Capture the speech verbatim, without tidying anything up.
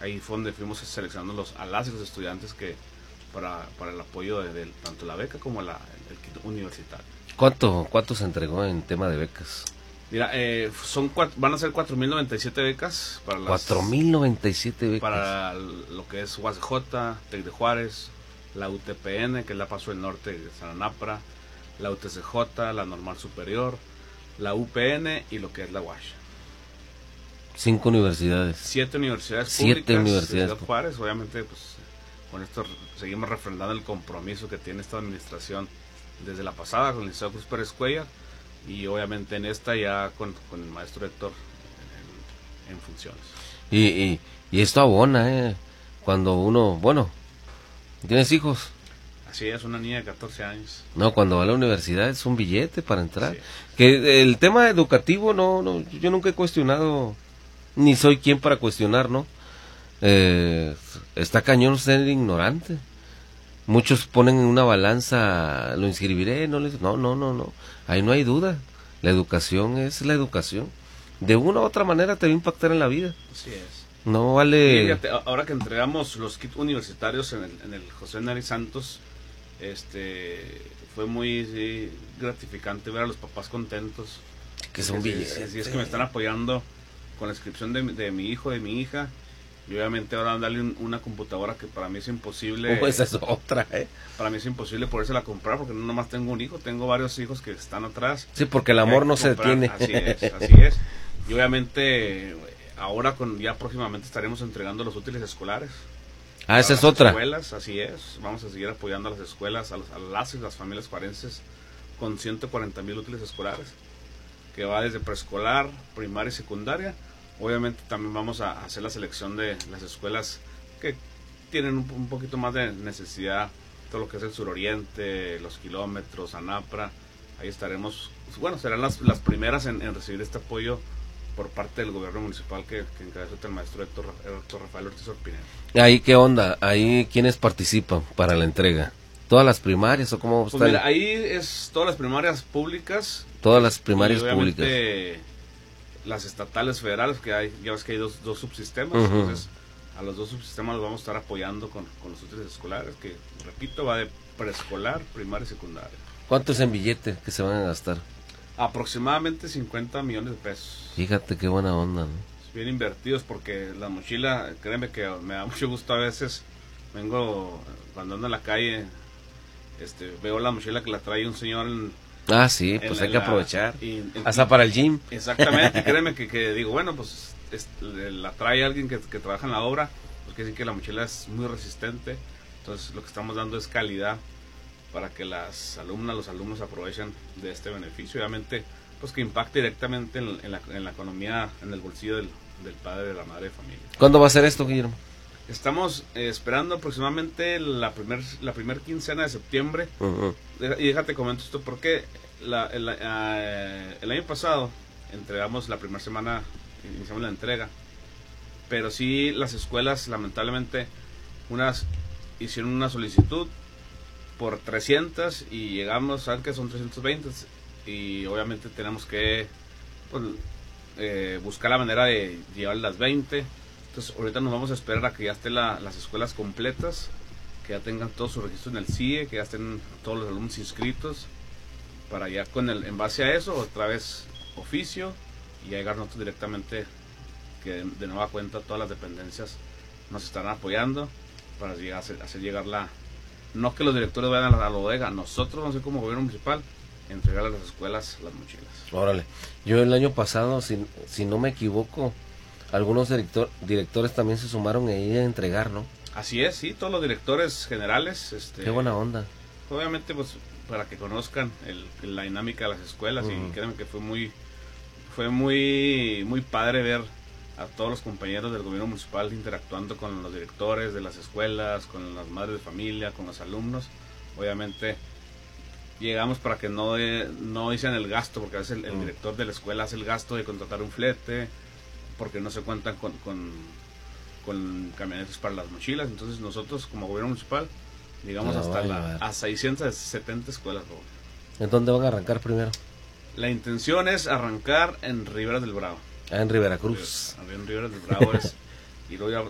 ahí fue donde fuimos seleccionando los, a las y los estudiantes que para, para el apoyo de, de tanto la beca como la, el kit universitario. ¿Cuánto, ¿Cuánto se entregó en tema de becas? Mira, eh, son cuatro, van a ser cuatro mil noventa y siete becas para las, cuatro mil noventa y siete becas para lo que es U A C J, Tec de Juárez, la U T P N, que es la Paso del Norte de Sananapra, la U T C J, la Normal Superior, la U P N y lo que es la U A S H. Cinco universidades. Siete universidades Siete públicas universidades. de Ciudad Juárez. Obviamente, pues con esto seguimos refrendando el compromiso que tiene esta administración desde la pasada con el licenciado Cruz Pérez Cuellar, y obviamente en esta ya con, con el maestro Héctor en, en funciones. Y, y, y esto abona, ¿eh? Cuando uno, bueno, ¿tienes hijos? Así es, una niña de catorce años. No, cuando va a la universidad es un billete para entrar. Sí. Que el tema educativo, no, no, yo nunca he cuestionado, ni soy quien para cuestionar, ¿no? Eh, está cañón ser ignorante. Muchos ponen en una balanza, lo inscribiré, no les, no, no, no, no, ahí no hay duda. La educación es la educación. De una u otra manera te va a impactar en la vida. Así es. No vale. Fíjate, ahora que entregamos los kits universitarios en el, en el José Neri Santos, este, fue muy sí, gratificante ver a los papás contentos. Que son billetes. Si es que me están apoyando con la inscripción de, de mi hijo, de mi hija. Y obviamente ahora darle un, una computadora que para mí es imposible. Oh, esa es otra, ¿eh? Para mí es imposible podérsela comprar porque no nomás tengo un hijo, tengo varios hijos que están atrás. Sí, porque el amor no se detiene. Así es, así es. Y obviamente ahora con ya próximamente estaremos entregando los útiles escolares. Ah, esa es otra. Escuelas, así es. Vamos a seguir apoyando a las escuelas, a, los, a las y las familias juarenses con ciento cuarenta mil útiles escolares, que va desde preescolar, primaria y secundaria. Obviamente también vamos a hacer la selección de las escuelas que tienen un, un poquito más de necesidad, todo lo que es el suroriente, los kilómetros, Anapra. Ahí estaremos, bueno, serán las, las primeras en, en recibir este apoyo por parte del gobierno municipal que, que encabeza el maestro Héctor, Héctor Rafael Ortiz Orpinel. ¿Ahí qué onda? ¿Ahí quiénes participan para la entrega? ¿Todas las primarias o cómo Pues está? mira, ahí es todas las primarias públicas. Todas las primarias y obviamente públicas. Las estatales federales, que hay, ya ves que hay dos, dos subsistemas, uh-huh. Entonces a los dos subsistemas los vamos a estar apoyando con, con los útiles escolares, que repito, va de preescolar, primaria y secundaria. ¿Cuánto es en billete que se van a gastar? Aproximadamente cincuenta millones de pesos. Fíjate qué buena onda, ¿no? Bien invertidos, porque la mochila, créeme que me da mucho gusto a veces, vengo, cuando ando en la calle, este, veo la mochila que la trae un señor en... Ah, sí, pues hay que la, aprovechar. Y, y, hasta para el gym. Exactamente, créeme que, que digo, bueno, pues es, la trae alguien que, que trabaja en la obra, porque dicen que la mochila es muy resistente. Entonces lo que estamos dando es calidad para que las alumnas, los alumnos aprovechen de este beneficio. Obviamente, pues que impacte directamente en, en, la, en la economía, en el bolsillo del, del padre, de la madre de familia. ¿Cuándo va a ser esto, Guillermo? Estamos eh, esperando aproximadamente la primer, la primer quincena de septiembre. Uh-huh. Y déjate comento esto porque la, el, uh, el año pasado entregamos la primera semana, iniciamos la entrega, pero sí las escuelas lamentablemente unas hicieron una solicitud por trescientas y llegamos a que son trescientos veinte y obviamente tenemos que pues, eh, buscar la manera de llevar las veinte. Entonces ahorita nos vamos a esperar a que ya estén la, las escuelas completas, que ya tengan todo su registro en el C I E, que ya estén todos los alumnos inscritos, para ya con el, en base a eso, otra vez oficio, y ya llegar nosotros directamente, que de, de nueva cuenta todas las dependencias nos estarán apoyando para llegar, hacer, hacer llegar la... No que los directores vayan a la, a la bodega, nosotros vamos a ir como gobierno municipal, entregar a las escuelas las mochilas. Órale, yo el año pasado, si, si no me equivoco, algunos director, directores también se sumaron a ir a entregar, ¿no? Así es, sí, todos los directores generales. Este, Qué buena onda. Obviamente, pues, para que conozcan el, la dinámica de las escuelas, uh-huh. Y créanme que fue muy, fue muy, muy padre ver a todos los compañeros del gobierno municipal interactuando con los directores de las escuelas, con las madres de familia, con los alumnos. Obviamente, llegamos para que no, eh, no hicieran el gasto, porque a veces el, el uh-huh. director de la escuela hace el gasto de contratar un flete, porque no se cuentan con, con, con camionetas para las mochilas. Entonces nosotros como gobierno municipal llegamos no, hasta la, a seiscientas setenta escuelas. ¿En dónde van a arrancar primero? La intención es arrancar en Rivera del Bravo. Ah, en Rivera Cruz. En Rivera del Bravo es, y luego ya